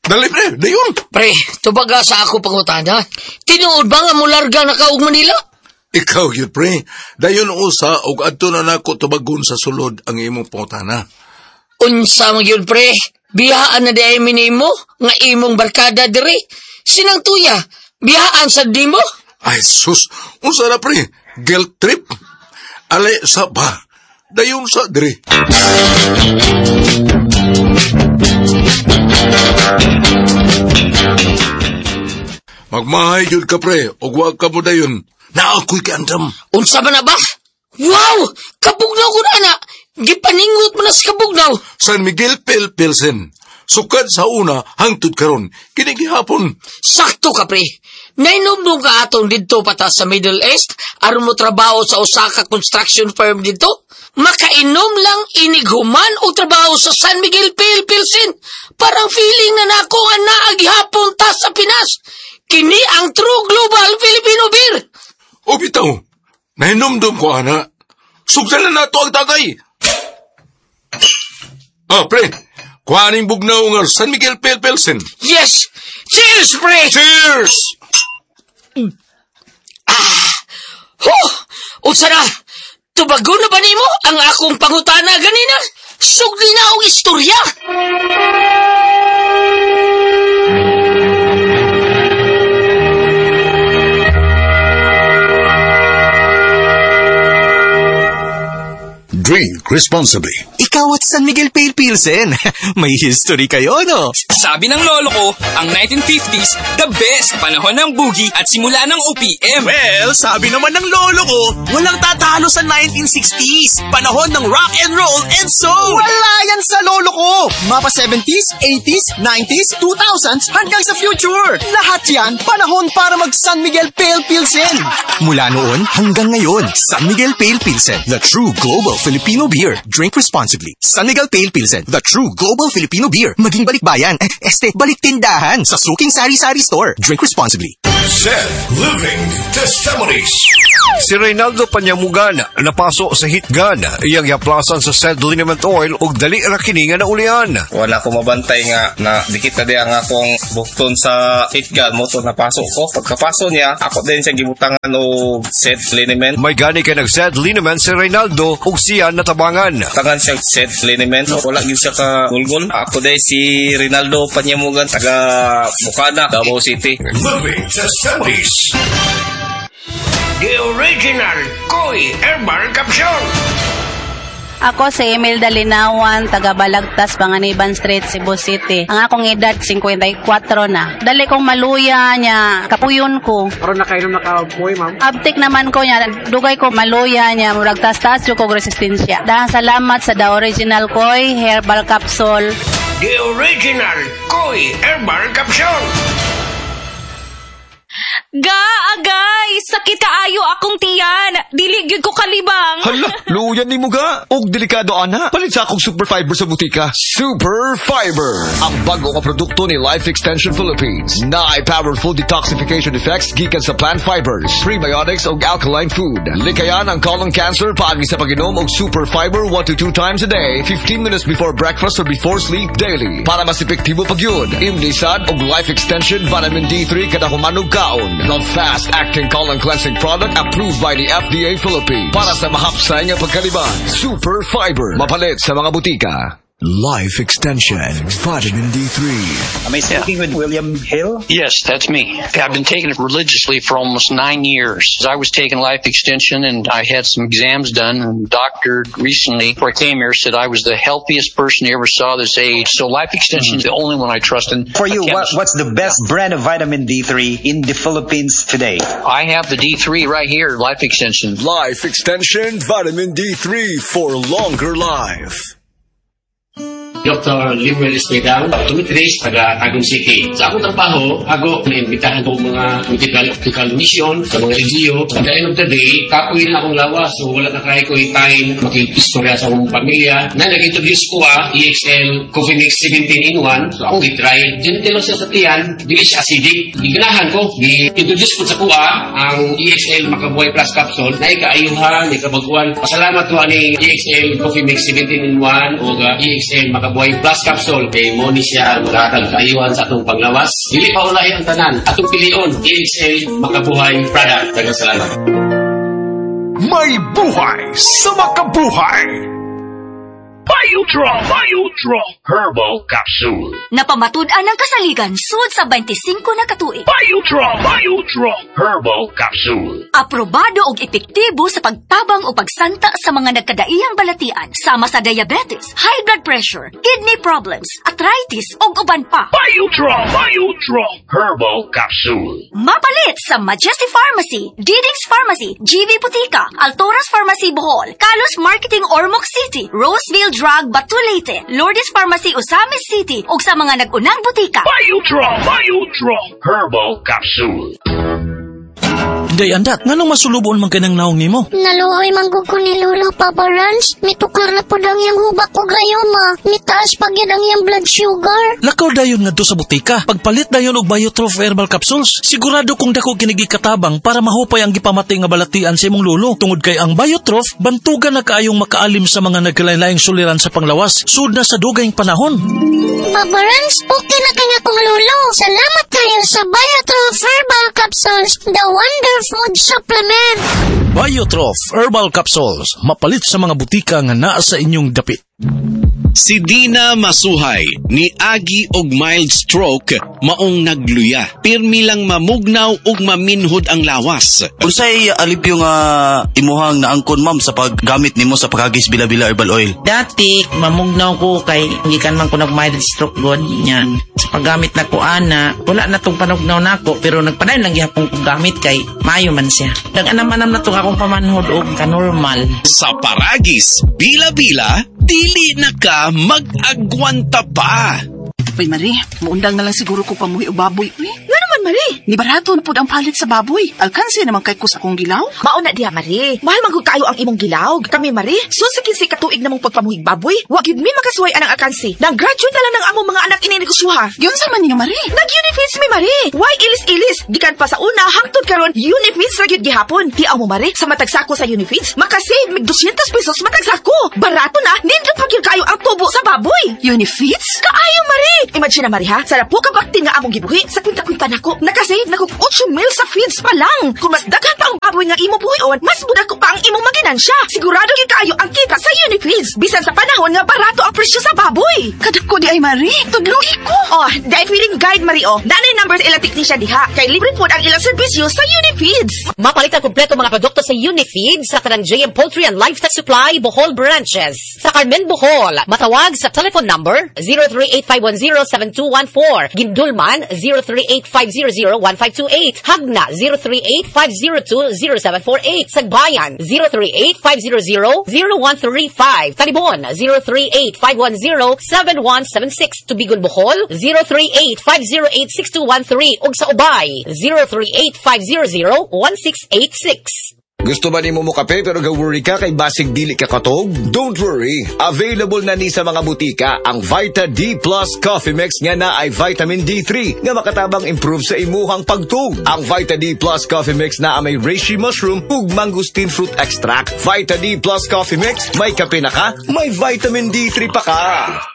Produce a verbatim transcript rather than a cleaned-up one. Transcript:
Dali, pre. Dayon. Pre, tubaga sa ako pangutana. Tinuod ba nga mo larga na kaug Manila? Ikaw yun, pre. Dayon usa, og adto na nako tubagon sa sulod ang imong pangutana. Unsa man yun, pre? Bihaan na di ay minimo nga imong barkada diri. Sinang tuya, bihaan sa di mo? Ay, sus. Unsa na, pre? Guilt trip? Ale sa ba? Dayon sa diri. Magmahay yun ka, pre. O wag ka mo dayon. Naakoy ka andam. Unsa ba na ba? Wow! Kabugnaw ko na na. Gipaningot mo na sa kabugnaw. San Miguel Pel Pilsen. Sukad sa una, hangtod karon. Kinigihapon. Sakto ka, pre. Nainumdum ka atong dito pata sa Middle East, aron mo trabaho sa Osaka construction firm dito. Makainom lang inighuman o trabaho sa San Miguel Pale Pilsen. Parang feeling na nako nga naagihapon ta sa Pinas. Kini ang true global Filipino beer. O bitaw, nainumdum ko, ana. Sugsalan na to ang tagay. Ah, pre, kuhaning bugnaw nga San Miguel Pale Pilsen. Yes! Cheers, pre! Cheers! Ah! Huh! Unsa na? Tubago na ba nimo ang akong pangutana ganina? Sugdi na ang istorya! Drink responsibly. Ikaw at San Miguel Pale Pilsen. May history kayo, no? Sabi ng lolo ko, ang nineteen fifties, the best panahon ng boogie at simula ng O P M. Well, sabi naman ng lolo ko, walang tatalo sa nineteen sixties. Panahon ng rock and roll and soul. Wala yan sa lolo ko. Mapa seventies, eighties, nineties, two thousands, hanggang sa future. Lahat yan, panahon para mag San Miguel Pale Pilsen. Mula noon hanggang ngayon, San Miguel Pale Pilsen, the true global Filipino beer. Drink responsibly. San Miguel Pale Pilsen, the true global Filipino beer. Maging balikbayan, eh, este, balik tindahan sa Suking Sari-Sari Store. Drink responsibly. Zed Living Testimonies. Si Reynaldo Panyamugana napaso sa Hitgan, iyang yaplasan sa Zed Liniment Oil ug dali ra kini nga naulian. Wala ko mabantay nga na dikit na di ang akong bukton sa Hitgan mo to napasok ko. Pagkapaso niya, ako din siya gibutangan o Zed Liniment. May gani kay nag Zed Liniment si Reynaldo ug siya natabangan. Tangan siya Zed Liniment, wala gyud siya ka gulgol. Ako din si Reynaldo Panyamugan, taga Bukana, Davao City. Living Testimonies. The original Koi Herbal Capsule. Ako si Imelda Linawan, taga Balagtas, Panganiban Street, Cebu City. Ang akong edad, fifty-four na. Dali kong maluya niya, kapuyon ko. Karon na kayo na nakapoy, ma'am? Abtik naman ko niya, dugay ko maluya niya, murag tas-tas yung kong resistensya. Dahil salamat sa The Original Koi Herbal Capsule. The original Koi Herbal Capsule. Ga, agay! Sakit kaayo akong tiyan! Diligid ko kalibang! Hala, luyan ni mo ga! Og delikado ana! Palit sa akong Super Fiber sa butika. Super Fiber, ang bago nga produkto ni Life Extension Philippines. Na ay powerful detoxification effects gikan sa plant fibers, prebiotics ug alkaline food. Likayan ang colon cancer paagi sa pag-inom og Super Fiber one to two times a day, fifteen minutes before breakfast or before sleep daily. Para mas epektibo pagyud, imnisad og Life Extension Vitamin D three kada humanog kaon. The fast-acting colon cleansing product approved by the F D A Philippines. Para sa mahapsay nga pagkaliban, Super Fiber. Mapalit sa mga butika. Life Extension Vitamin D three. Am I speaking with William Hill? Yes, that's me. I've been taking it religiously for almost nine years. I was taking Life Extension and I had some exams done, and the doctor recently, before I came here, said I was the healthiest person he ever saw this age. So Life Extension is mm-hmm. the only one I trust. And for you, what, what's the best yeah. brand of vitamin D three in the Philippines today? I have the D three right here, Life Extension. Life Extension Vitamin D three for longer life. Doctor Limuel Espedal, optometrist, taga Tagum City. Sa akong trabaho, ako naimbitahan ko mga medical, medical mission sa mga L G U. At the end of the day, kapoy na akong lawas, so wala na kaya ko time makikistorya sa akong pamilya. Na nag-introduce ko ah, E X L Coffee Mix seventeen in one. So akong gitry. Gentle lang siya sa tiyan, dili siya acidic. Iganahan ko, i-introduce ko sa kuha ang E X L Makabuhay Plus Capsule na ikaayuhan, ikabaguan. Pasalamat ko ani E X L Coffee Mix seventeen in one o uh, E X L Makabuhay makabuhay plus capsule kay mo ni siya maghatag kaiwan sa atong panglawas. Dili pa ulahi ang tanan. Atong pilion A X A Makabuhay product. Daghang salamat. May buhay sa makabuhay. Biotrol, Biotrol Herbal Capsule. Napamatud-an ang kasaligan sud sa twenty-five na katuig. Biotrol, Biotrol Herbal Capsule. Aprobado og epektibo sa pagtabang o pagsanta sa mga nagkadaiyang balatian sama sa diabetes, high blood pressure, kidney problems, arthritis ug uban pa. Biotrol, Biotrol Herbal Capsule. Mapalit sa Majesty Pharmacy, Diding's Pharmacy, G V Butika, Altoras Pharmacy Bohol, Kalos Marketing Ormoc City, Roseville Drug Batulete, Lourdes Pharmacy Osamis City ug sa mga nag-unang butika. Biotrol, Biotrol Herbal Capsule. Day andat, nganong masulubon man kanang naong nimo? Naluoy manggug ko ni Lolo Papa Rans. Mitukar na po lang yung hubak ko gayoma. Mitaas pag yan ang yung blood sugar. Lakaw dayon nga do sa butika. Pagpalit dayon og Biotrof Herbal Capsules. Sigurado kung dako kinigi katabang para mahupay ang gipamatay nga balatian sa imong lolo. Tungod kay ang Biotrof, bantugan na kaayong makaalim sa mga nagkalain-laing suliran sa panglawas. Sud na sa dugayng panahon. Papa Rans, okay na kanya kong lolo. Salamat kayo sa Biotrof Herbal Capsules. The Wonder Food Supplement. Biotrof Herbal Capsules. Mapalit sa mga butika nga naa sa inyong dapit. Si Dina Masuhay ni agi og mild stroke maong nagluya. Pirmi lang mamugnaw ug maminhod ang lawas. Unsay alipyo nga imuhang naangkon ma'am sa paggamit nimo sa pagagis bila-bila herbal oil? Dati mamugnaw ko kay gikan man ko nag mild stroke god niya. Sa paggamit na ko ana, wala na tong panugnaw nako pero nagpadayon lang gyapon ko gamit kay maayo man siya. Dag-anam-anam na tong akong pamanhod og ka-normal. Sa paragis bila-bila dili na ka mag-agwanta pa. Uy, Marie, maundang na lang siguro ko pamuhi o baboy. Uy, nga naman, Marie. Ni barato na po ang palit sa baboy. Alkansi naman kay kus akong gilaw. Mauna diha, Marie. Mahal magod kayo ang imong gilaw. Kami, Marie, susikin si katuig namong pagpamuhig baboy. Wag yun mi makasuway anang alkansi. Nag-graduate na lang ng among mga anak ininegosyoha. Yun sa man niyo, Marie. Nag-Unifeeds mi, Marie. Why ilis-ilis? Gikan pa sa una, hangtod karon Unifeeds ra gyud gihapon. Hiaw mo, Marie, sa matagsako sa Unifeeds, makasave mig two hundred pesos matagsako. Barato na, nindot pa gyud kayo ang tubo sa baboy. Unifeeds? Kaayo, Marie. Imagine na, Marie, ha? Sa po kabakti nga among gibuhi, sa kwinta-kwinta nako, nakasave na kong eight mil sa feeds pa lang. Kung mas daghan pa ang baboy nga imo buhion, mas budak ko pa ang imong maginansya. Sigurado gyud kayo ang kita sa Unifeeds. Bisan sa panahon nga barato ang presyo sa baboy. Kadak ko di ay, Marie. Tudluhi ko. Oh, dahil feeling guide, Marie, oh. Nanay numbers ilang technician diha. Kay libre po ang ilang serbisyo sa Unifeeds. Mapalit ang kompleto mga produkto sa Unifeeds sa kanang J M Poultry and Livestock Supply Bohol branches. Sa Carmen, Bohol, matawag sa telephone number zero three eight five one zero seven two one four. Gindulman zero three eight five zero zero one five two eight. Hagna zero three eight five zero two zero seven four eight. Sagbayan zero three eight five zero zero zero one three five. Talibon zero three eight five one zero seven one seven six. Tubigon, Bohol zero three eight five zero eight six two one three. Ug sa Ubay zero three eight five zero zero one six eight six. Gusto ba ni mo mo kape pero ga-worry ka kay basig dili ka katog? Don't worry. Available na ni sa mga butika ang Vita D Plus Coffee Mix nga na ay vitamin D three nga makatabang improve sa imuhang pagtug. Ang Vita D Plus Coffee Mix na may reishi mushroom ug mangosteen fruit extract. Vita D Plus Coffee Mix, may kape na ka, may vitamin D three pa ka.